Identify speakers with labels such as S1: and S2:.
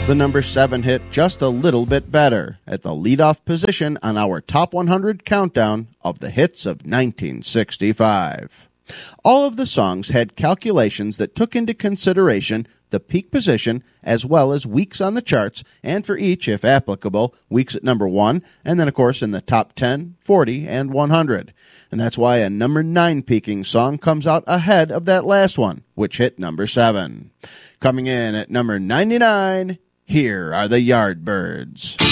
S1: The number 7 hit just a little bit better at the leadoff position on our Top 100 countdown of the hits of 1965. All of the songs had calculations that took into consideration the peak position as well as weeks on the charts, and for each, if applicable, weeks at number 1, and then, of course, in the top 10, 40, and 100. And that's why a number 9 peaking song comes out ahead of that last one, which hit number 7. Coming in at number 99, here are the Yardbirds.